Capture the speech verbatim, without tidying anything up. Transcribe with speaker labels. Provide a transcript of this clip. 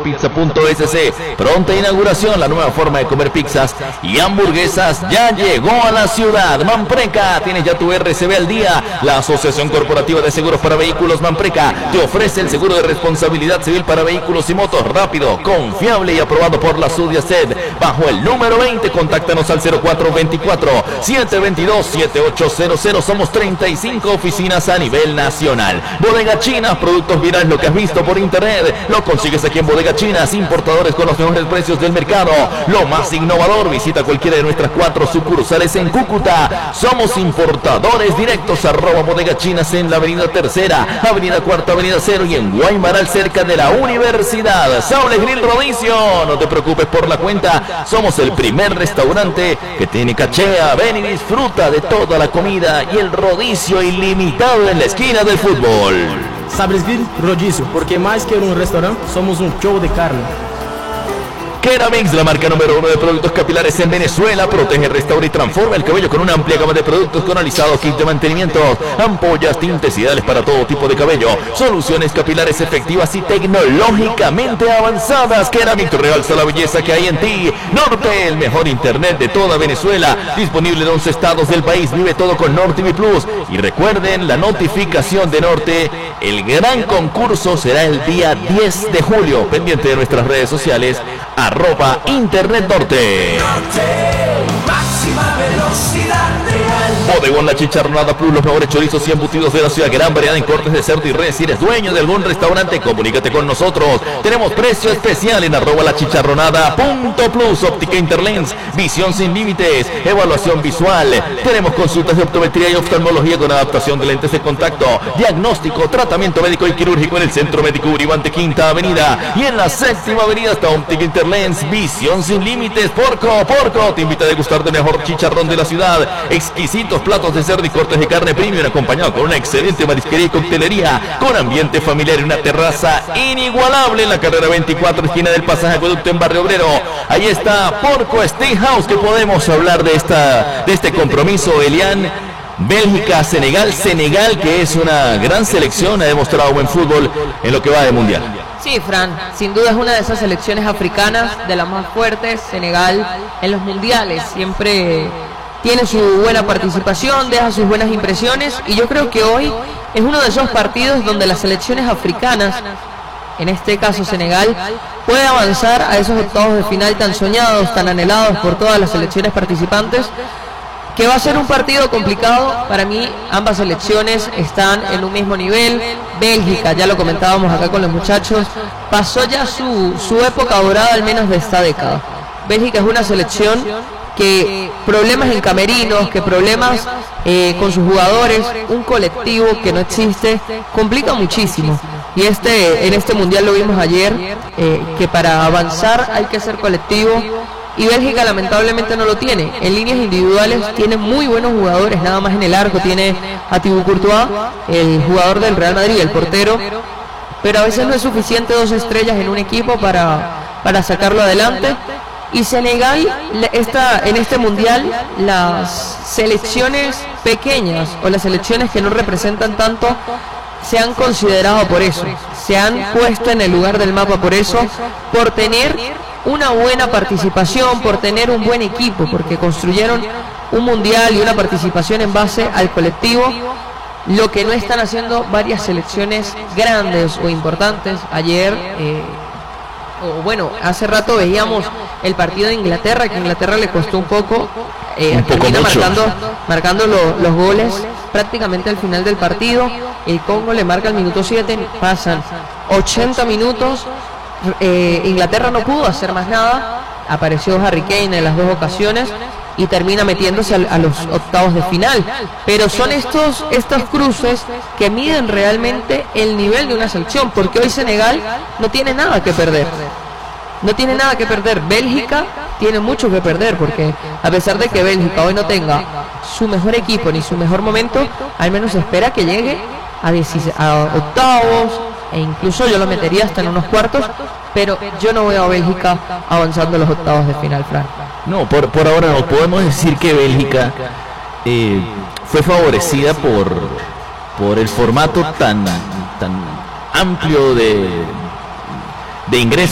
Speaker 1: pizza punto es ce. Pronta inauguración, la nueva forma de comer pizzas y hamburguesas ya llegó a la ciudad. Mampreca, tienes ya tu R C B al día. La Asociación Corporativa de Seguros para Vehículos Mampreca te ofrece el seguro de responsabilidad civil para vehículos y motos rápido, confiable y aprobado por la SUDIACED. Bajo el número veinte, contáctanos al cero cuatro veinticuatro, siete veintidós, siete ocho cero cero. Somos treinta y cinco oficinas a nivel nacional. Bodega China, productos virales, lo que has visto por internet, lo consigues aquí en Bodega Chinas, importadores con los mejores precios del mercado. Lo más innovador, visita cualquiera de nuestras cuatro sucursales en Cúcuta. Somos importadores directos, arroba Bodega Chinas en la avenida Tercera, avenida Cuarta, avenida Cero y en Guaymaral, cerca de la universidad. Saules Grill Rodicio, no te preocupes por la cuenta, somos el primer restaurante que tiene cachea. Ven y disfruta de toda la comida y el rodicio ilimitado en la esquina del fútbol.
Speaker 2: Saules Grill Rodicio, porque más que un restaurante, somos un show de carne.
Speaker 1: Keramix, la marca número uno de productos capilares en Venezuela, protege, restaura y transforma el cabello con una amplia gama de productos canalizados, kit de mantenimiento, ampollas, tintes ideales para todo tipo de cabello, soluciones capilares efectivas y tecnológicamente avanzadas. Keramix realza la belleza que hay en ti. Norte, el mejor internet de toda Venezuela, disponible en once estados del país. Vive todo con Norte T V Plus. Y recuerden la notificación de Norte, el gran concurso será el día diez de julio, pendiente de nuestras redes sociales, arroba Internet Norte.
Speaker 3: Máxima velocidad real.
Speaker 1: Bodegón La Chicharronada Plus, los mejores chorizos y embutidos de la ciudad, gran variedad en cortes de cerdo y res. Si eres dueño de algún restaurante, comunícate con nosotros. Tenemos precio especial en arroba la chicharronada punto plus. Óptica Interlens, visión sin límites, evaluación visual. Tenemos consultas de optometría y oftalmología con adaptación de lentes de contacto, diagnóstico, tratamiento médico y quirúrgico en el Centro Médico Uribante, Quinta Avenida. Y en la Séptima Avenida está Óptica Interlens, visión sin límites. Porco, Porco te invita a degustar del mejor chicharrón de la ciudad. Exquisitos platos de cerdo y cortes de carne premium, acompañado con una excelente marisquería y coctelería, con ambiente familiar y una terraza inigualable en la carrera veinticuatro, esquina del Pasaje Acueducto en Barrio Obrero. Ahí está Porco Steakhouse. Que podemos hablar de esta de este compromiso, Elian. Bélgica, Senegal, Senegal que es una gran selección, ha demostrado buen fútbol en lo que va de mundial.
Speaker 4: Sí, Fran, sin duda es una de esas selecciones africanas de las más fuertes. Senegal en los mundiales siempre tiene su buena participación, deja sus buenas impresiones, y yo creo que hoy es uno de esos partidos donde las selecciones africanas, en este caso Senegal, puede avanzar a esos octavos de final tan soñados, tan anhelados por todas las selecciones participantes, que va a ser un partido complicado. Para mí ambas selecciones están en un mismo nivel. Bélgica, ya lo comentábamos acá con los muchachos, pasó ya su, su época dorada, al menos de esta década. Bélgica es una selección que problemas en camerinos, que problemas eh, con sus jugadores, un colectivo que no existe, complica muchísimo. Y este en este mundial lo vimos ayer, eh, que para avanzar hay que ser colectivo, y Bélgica lamentablemente no lo tiene. En líneas individuales tiene muy buenos jugadores, nada más en el arco tiene a Thibaut Courtois, el jugador del Real Madrid, el portero, pero a veces no es suficiente dos estrellas en un equipo para, para sacarlo adelante. Y Senegal, está en este mundial, las selecciones pequeñas o las selecciones que no representan tanto se han considerado por eso, se han puesto en el lugar del mapa por eso, por tener una buena participación, por tener un buen equipo, porque construyeron un mundial y una participación en base al colectivo, lo que no están haciendo varias selecciones grandes o importantes. Ayer, eh, o bueno, hace rato veíamos el partido de Inglaterra, que a Inglaterra le costó un poco, eh,
Speaker 1: un poco
Speaker 4: termina
Speaker 1: mucho.
Speaker 4: marcando, marcando lo, los goles prácticamente al final del partido. El Congo le marca el minuto siete, pasan ochenta minutos, eh, Inglaterra no pudo hacer más nada, apareció Harry Kane en las dos ocasiones y termina metiéndose a, a los octavos de final. Pero son estos, estos cruces que miden realmente el nivel de una selección, porque hoy Senegal no tiene nada que perder. No tiene nada que perder. Bélgica tiene mucho que perder, porque a pesar de que Bélgica hoy no tenga su mejor equipo ni su mejor momento, al menos espera que llegue a, a octavos, e incluso yo lo metería hasta en unos cuartos, pero yo no veo a Bélgica avanzando a los octavos de final, Fran.
Speaker 1: No, por, por ahora no podemos decir que Bélgica eh, fue favorecida por, por el formato tan, tan amplio de, de ingresos